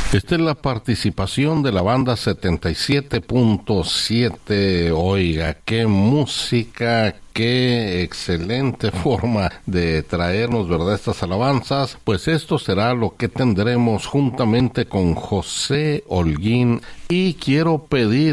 Esta es la participación de la banda 77.7. Oiga, qué música, qué excelente forma de traernos, ¿verdad?, estas alabanzas. Pues esto será lo que tendremos juntamente con José Holguín. Y quiero pedir